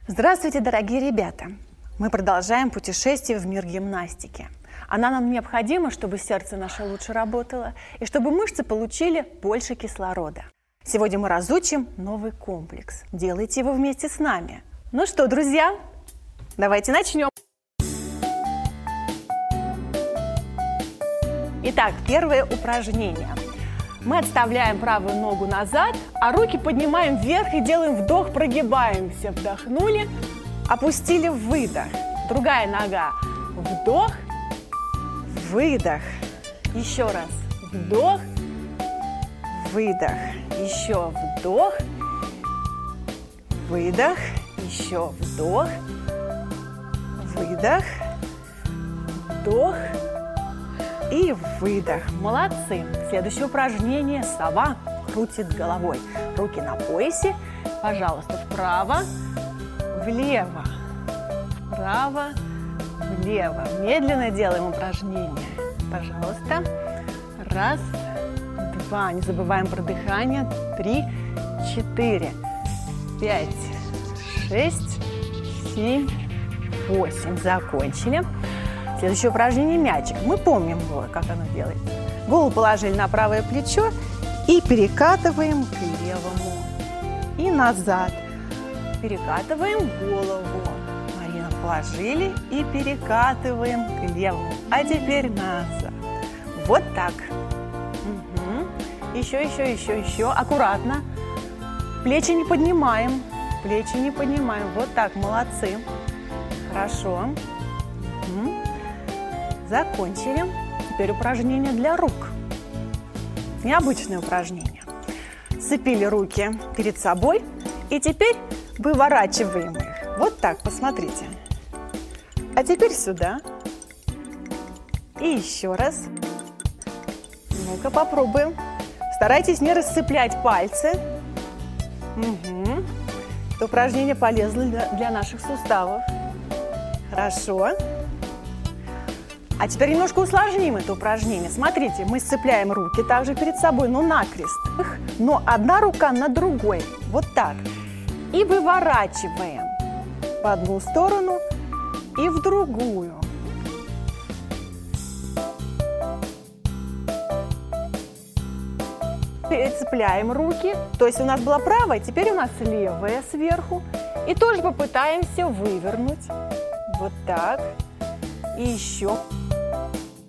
Здравствуйте, дорогие ребята! Мы продолжаем путешествие в мир гимнастики. Она нам необходима, чтобы сердце наше лучше работало и чтобы мышцы получили больше кислорода. Сегодня мы разучим новый комплекс. Делайте его вместе с нами. Ну что, друзья, давайте начнем. Итак, первое упражнение. Мы отставляем правую ногу назад, а руки поднимаем вверх и делаем вдох, прогибаемся. Вдохнули, опустили, выдох. Другая нога. Вдох, выдох. Еще раз. Вдох, выдох. Еще вдох, выдох. Еще вдох, выдох, вдох. И выдох. Молодцы. Следующее упражнение. Сова крутит головой. Руки на поясе. Пожалуйста, вправо, влево. Вправо, влево. Медленно делаем упражнение. Пожалуйста. Раз, два. Не забываем про дыхание. 3, 4, 5, 6, 7, 8. Закончили. Следующее упражнение – мячик. Мы помним его, как оно делается. Голову положили на правое плечо и перекатываем к левому. И назад. Перекатываем голову. Марина, положили и перекатываем к левому. А теперь назад. Вот так. Угу. Еще. Аккуратно. Плечи не поднимаем. Плечи не поднимаем. Вот так. Молодцы. Хорошо. Угу. Закончили. Теперь упражнение для рук. Необычное упражнение. Сцепили руки перед собой и теперь выворачиваем их. Вот так, посмотрите. А теперь сюда. И еще раз. Ну-ка, попробуем. Старайтесь не расцеплять пальцы. Угу. Это упражнение полезно для наших суставов. Хорошо. А теперь немножко усложним это упражнение. Смотрите, мы сцепляем руки также перед собой, но накрест. Но одна рука на другой. Вот так. И выворачиваем в одну сторону и в другую. Перецепляем руки. То есть у нас была правая, теперь у нас левая сверху. И тоже попытаемся вывернуть. Вот так. И еще.